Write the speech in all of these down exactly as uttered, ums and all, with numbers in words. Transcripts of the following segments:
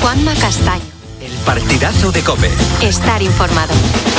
Juanma Castaño. El partidazo de COPE. Estar informado.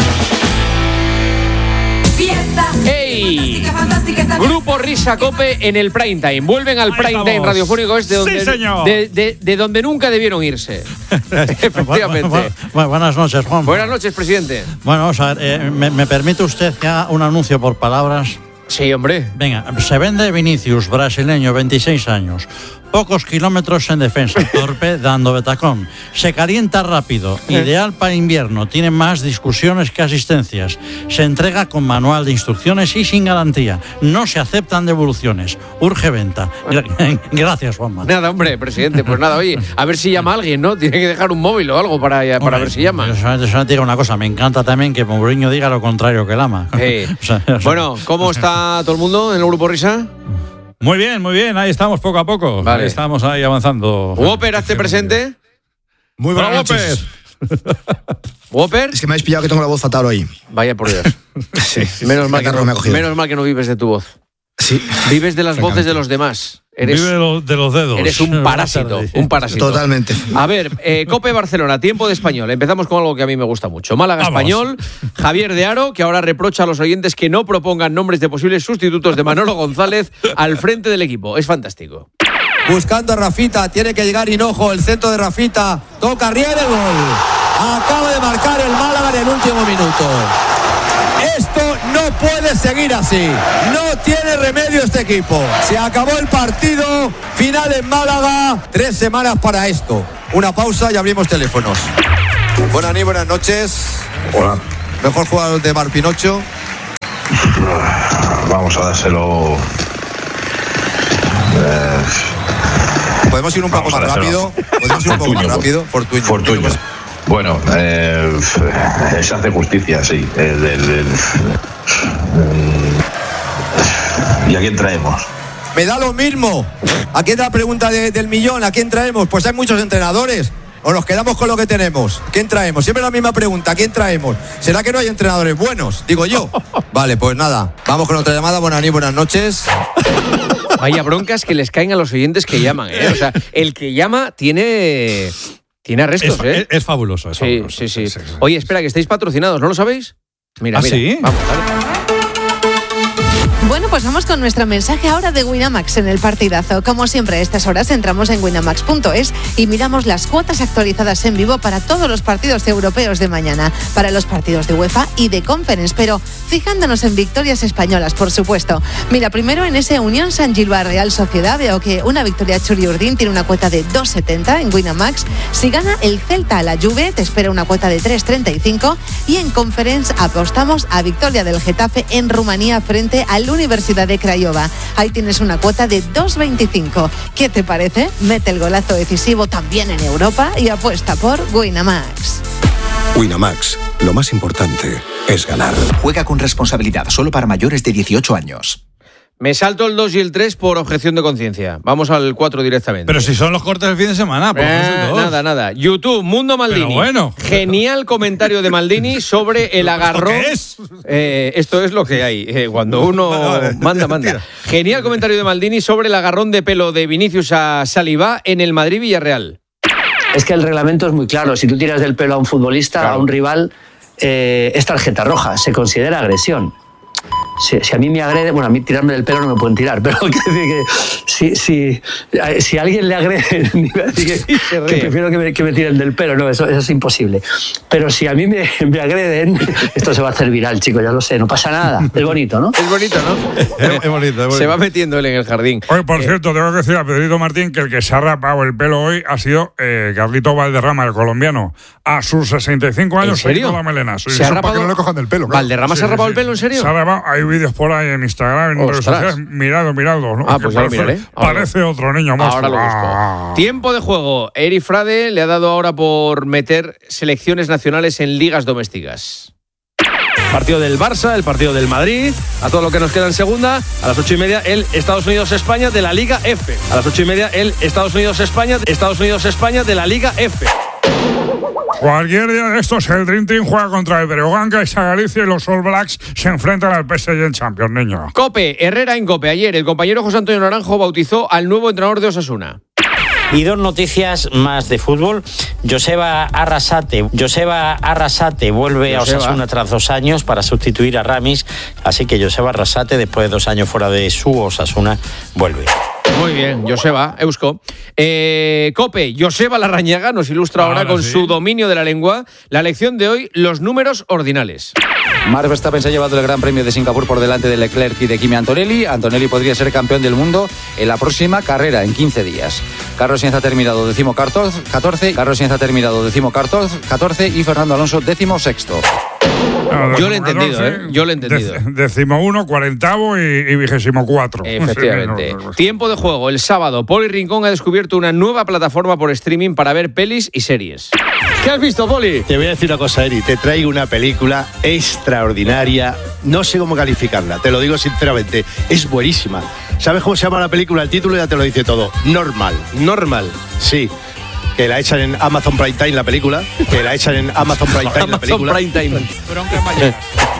¡Ey! Grupo Risa COPE en el prime time. Vuelven al prime time radiofónico este donde, sí, señor. De, de, de donde nunca debieron irse. Efectivamente. Bu- bu- buenas noches, Juan. Buenas noches, presidente. Bueno, vamos a ver, eh, ¿me, ¿me permite usted que haga un anuncio por palabras? Sí, hombre. Venga, se vende Vinicius, brasileño, veintiséis años. Pocos kilómetros en defensa, torpe dando betacón. Se calienta rápido, ideal para invierno, tiene más discusiones que asistencias. Se entrega con manual de instrucciones y sin garantía. No se aceptan devoluciones. Urge venta. Gra- Gracias, Juanma. Nada, hombre, presidente. Pues nada, oye, a ver si llama alguien, ¿no? Tiene que dejar un móvil o algo para, para Hombre, ver si llama. Yo solamente, solamente digo una cosa, me encanta también que Mourinho diga lo contrario que el ama. Sí. O sea, o sea, Bueno, ¿cómo está todo el mundo en el Grupo Risa? Muy bien, muy bien, ahí estamos poco a poco. Vale. Ahí estamos ahí avanzando. Whopper, hazte presente. Muy buenas Hola, noches. Whopper. Es que me habéis pillado que tengo la voz fatal hoy. Vaya por Dios. Sí. Menos mal, que Catarro no, me ha cogido. menos mal que no vives de tu voz. Sí. Vives de las voces Francamente. de los demás. Eres, Vive de los, de los dedos. eres un parásito. Un parásito. Totalmente. A ver, eh, COPE Barcelona, tiempo de español. Empezamos con algo que a mí me gusta mucho. Málaga Vamos. Español, Javier de Aro, que ahora reprocha a los oyentes que no propongan nombres de posibles sustitutos de Manolo González al frente del equipo. Es fantástico. Buscando a Rafita, tiene que llegar Hinojo, el centro de Rafita, toca Riera, el gol. Acaba de marcar el Málaga en el último minuto. Esto no puede seguir así. No tiene remedio este equipo. Se acabó el partido, final en Málaga. Tres semanas para esto. Una pausa y abrimos teléfonos. Buenas noches, buenas noches. Hola, Mejor jugador de Mar Pinocho. vamos a dárselo. Eh, Podemos ir un poco Vamos a más dárselo. rápido. Podemos ir un poco más Fortuño, rápido. Fortuño. Fortuño. Bueno, eh, se hace justicia, sí. El- el- el- ¿Y a quién traemos? Me da lo mismo. Aquí es la pregunta de- del millón. ¿A quién traemos? Pues hay muchos entrenadores. O nos quedamos con lo que tenemos. ¿Quién traemos? Siempre la misma pregunta. ¿A quién traemos? ¿Será que no hay entrenadores buenos? Digo yo. Vale, pues nada. Vamos con otra llamada. Buenas noches, buenas noches. Vaya broncas que les caen a los oyentes que llaman, ¿eh? O sea, el que llama tiene, tiene arrestos, Es, ¿eh? es- es fabuloso. Es Sí, fabuloso. sí, sí. Oye, espera, que estáis patrocinados, ¿no lo sabéis? Mira, ¿Ah, mira. sí? Vamos, dale. Bueno, pues vamos con nuestro mensaje ahora de Winamax en el partidazo. Como siempre, a estas horas entramos en winamax punto es y miramos las cuotas actualizadas en vivo para todos los partidos europeos de mañana, para los partidos de UEFA y de Conference, pero fijándonos en victorias españolas, por supuesto. Mira, primero en ese Unión San Gilbert Real Sociedad veo que una victoria Churi Urdín tiene una cuota de dos setenta en Winamax. Si gana el Celta a la Juve, te espera una cuota de tres treinta y cinco y en Conference apostamos a victoria del Getafe en Rumanía frente al Universidad de Craiova. Ahí tienes una cuota de dos veinticinco. ¿Qué te parece? Mete el golazo decisivo también en Europa y apuesta por Winamax. Winamax, lo más importante es ganar. Juega con responsabilidad, solo para mayores de dieciocho años. Me salto el dos y el tres por objeción de conciencia. Vamos al cuatro directamente. Pero si son los cortes del fin de semana, pues Eh, dos. nada, nada. YouTube, Mundo Maldini. Pero bueno. Genial comentario de Maldini sobre el agarrón. ¿Esto qué es? Eh, esto es lo que hay. eh, cuando uno Vale, vale. manda, manda. Genial comentario de Maldini sobre el agarrón de pelo de Vinicius a Saliba en el Madrid-Villarreal. Es que el reglamento es muy claro. Si tú tiras del pelo a un futbolista, Claro. a un rival, eh, es tarjeta roja. Se considera agresión. Si, si a mí me agrede, bueno, a mí tirarme del pelo no me pueden tirar, pero quiero decir que si, si, a- si a alguien le agrede, iba a decir que, Se ríe. que prefiero que me, que me tiren del pelo, no, eso, eso es imposible. Pero si a mí me, me agreden, esto se va a hacer viral, chicos, ya lo sé, no pasa nada. Es bonito, ¿no? Es bonito, ¿no? Es, es bonito, es bonito. Se va metiendo él en el jardín. Oye, por cierto, tengo que decir a Pedrito Martín que el que se ha rapado el pelo hoy ha sido eh, Carlito Valderrama, el colombiano. A sus sesenta y cinco años ¿En serio? se quitó la melena. Sí, ¿Se sí. ha Eso rapado? para que no le cojan del pelo. claro. ¿Valderrama se ha Sí, rapado sí, el pelo, en serio? Se ha rapado, hay vídeos por ahí en Instagram, en redes Ostras. sociales. Mirad, miradlo. ¿no? Ah, Es que pues ya lo parece, miraré. Ahora parece otro niño más. Ahora lo busco. Tiempo de juego. Eri Frade le ha dado ahora por meter selecciones nacionales en ligas domésticas. Partido del Barça, el partido del Madrid, a todo lo que nos queda en segunda, a las ocho y media el Estados Unidos-España de la Liga F. A las ocho y media el Estados Unidos-España, Estados Unidos-España de la Liga F. Cualquier día de estos, el Dream Team juega contra el Breogán, Caixa Galicia y los All Blacks se enfrentan al P S G en Champions, niño. Cope, Herrera en Cope. Ayer el compañero José Antonio Naranjo bautizó al nuevo entrenador de Osasuna. Y dos noticias más de fútbol. Joseba Arrasate, Joseba Arrasate vuelve Joseba. a Osasuna tras dos años para sustituir a Ramis. Así que Joseba Arrasate, después de dos años fuera de su Osasuna, vuelve. Muy bien, Joseba, Eusko. Eh, Cope, Joseba Larrañaga nos ilustra ahora, ahora con sí. su dominio de la lengua. La lección de hoy, los números ordinales. Max Verstappen se ha llevado el Gran Premio de Singapur por delante de Leclerc y de Kimi Antonelli. Antonelli podría ser campeón del mundo en la próxima carrera, en quince días. Carlos Sainz ha terminado décimo catorce, Carlos Sainz ha terminado décimo catorce y Fernando Alonso décimo sexto. No, yo lo he entendido, catorce, ¿eh? Yo lo he entendido. Décimo uno, cuarentavo y, y vigésimo cuatro. Efectivamente. Sí, no, no, no. Tiempo de juego. El sábado, Poli Rincón ha descubierto una nueva plataforma por streaming para ver pelis y series. ¿Qué has visto, Poli? Te voy a decir una cosa, Eri. Te traigo una película extraordinaria. No sé cómo calificarla, te lo digo sinceramente. Es buenísima. ¿Sabes cómo se llama la película? El título ya te lo dice todo. Normal. Normal. Sí. Que la echan en Amazon Prime Time, la película. Que la echan en Amazon Prime Time, la película. Amazon Prime Time. Bronca mañana.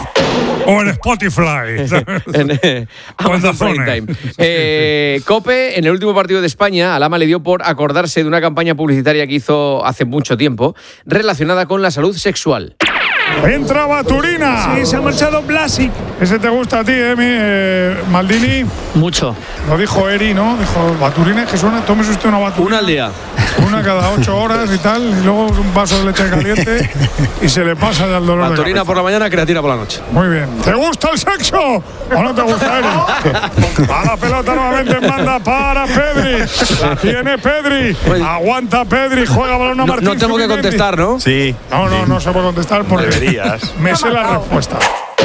O en Spotify. en, eh, Amazon Prime Time. Eh, Cope, en el último partido de España, a Lama le dio por acordarse de una campaña publicitaria que hizo hace mucho tiempo relacionada con la salud sexual. ¡Entra Baturina! Sí, se ha marchado Blasic. Ese te gusta a ti, ¿eh, mi, eh Maldini? Mucho. Lo dijo Eri, ¿no? Dijo, Baturina, que suena, tómese usted una Baturina. Una al día. Una cada ocho horas y tal, y luego un vaso de leche caliente y se le pasa ya el dolor Baturina de cabeza. por la mañana, creatina por la noche. Muy bien. ¿Te gusta el sexo o no te gusta, Eri? A la pelota nuevamente manda para Pedri. La tiene Pedri. Aguanta Pedri, juega balón a Martín. No, no tengo que contestar, ¿no? Sí. No, no, no se puede contestar porque deberías. Me sé la respuesta.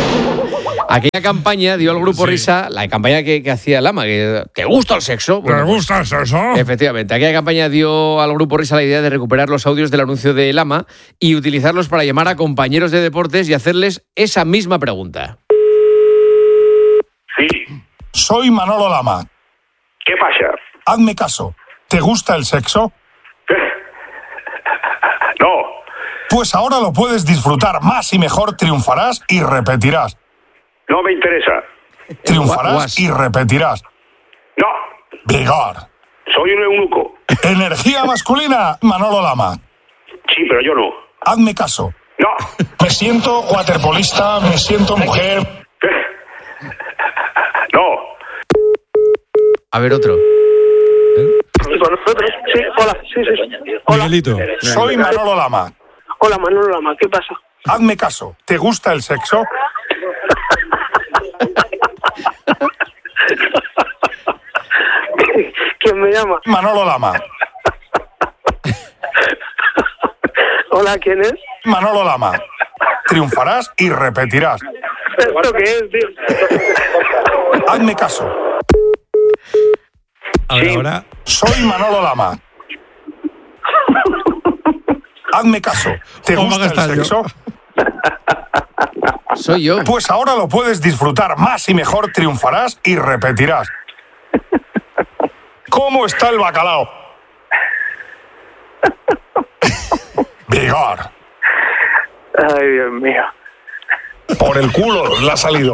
Aquella campaña dio al grupo sí. Risa, la campaña que, que hacía Lama, que ¿te gusta el sexo? Bueno, ¿te gusta el sexo? Efectivamente, aquella campaña dio al grupo Risa la idea de recuperar los audios del anuncio de Lama y utilizarlos para llamar a compañeros de deportes y hacerles esa misma pregunta. Sí. Soy Manolo Lama. ¿Qué pasa? Hazme caso. ¿Te gusta el sexo? No. Pues ahora lo puedes disfrutar más y mejor, triunfarás y repetirás. No me interesa. Triunfarás y repetirás. No. Vigor. Soy un eunuco. Energía masculina, Manolo Lama. Sí, pero yo no. Hazme caso. No. Me siento waterpolista, me siento mujer. No. A ver, otro. Con nosotros, sí, hola, sí, sí. Hola. Miguelito. Soy Manolo Lama. Hola, Manolo Lama, ¿qué pasa? Hazme caso. ¿Te gusta el sexo? ¿Quién me llama? Manolo Lama. Hola, ¿quién es? Manolo Lama. Triunfarás y repetirás. ¿Esto qué es, tío? Hazme caso. A ver, ahora. Soy Manolo Lama. Hazme caso. ¿Te gusta el sexo? Soy yo. Pues ahora lo puedes disfrutar más y mejor, triunfarás y repetirás. ¿Cómo está el bacalao? Vigor. Ay, Dios mío. Por el culo le ha salido.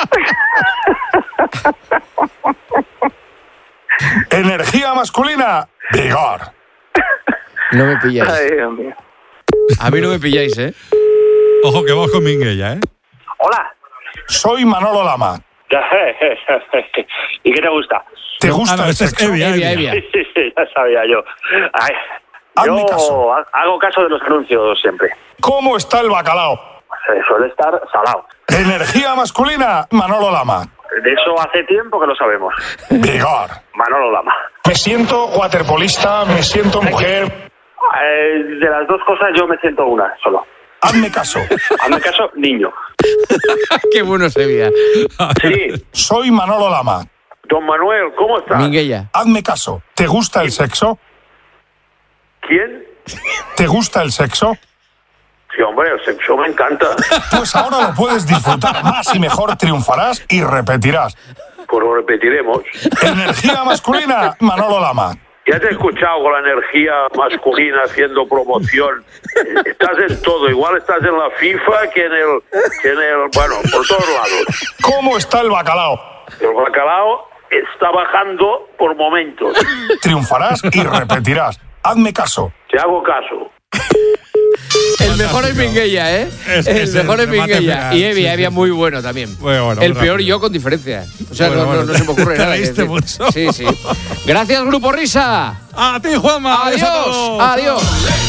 Energía masculina, vigor. No me pilláis. Ay, Dios mío. A mí no me pilláis, ¿eh? Ojo que vamos con Minguella, ¿eh? Hola. Soy Manolo Lama. ¿Y qué te gusta? ¿Te gusta ah, no, el este sexo? Es Evia, Evia. Evia. Sí, sí, sí, ya sabía yo. Ay, Hazme yo caso. hago caso de los anuncios siempre. ¿Cómo está el bacalao? Eh, suele estar salado. Energía masculina, Manolo Lama. De eso hace tiempo que lo sabemos. Vigor. Manolo Lama. Me siento waterpolista, me siento mujer. Eh, de las dos cosas yo me siento una solo. Hazme caso. Hazme caso, niño. Qué bueno se veía. Sí. Soy Manolo Lama. Don Manuel, ¿cómo estás? Minguella. Hazme caso. ¿Te gusta el sexo? ¿Quién? ¿Te gusta el sexo? Sí, hombre, el sexo me encanta. Pues ahora lo puedes disfrutar más y mejor, triunfarás y repetirás. Pues lo repetiremos. Energía masculina, Manolo Lama. Ya te he escuchado con la energía masculina haciendo promoción. Estás en todo. Igual estás en la FIFA que en el... Que en el bueno, por todos lados. ¿Cómo está el bacalao? El bacalao está bajando por momentos. Triunfarás y repetirás. Hazme caso. Te hago caso. El mejor es Minguella, ¿eh? Es- el es mejor el es remate Minguella. final, Y Evi, sí, Evi sí, muy bueno también. Muy bueno, el muy peor rápido. yo con diferencia. O sea, Bueno, no, bueno. no, no se me ocurre Te nada. que reíste decir. mucho. Sí, sí. Gracias, Grupo Risa. A ti, Juanma. Adiós. a todos. Adiós.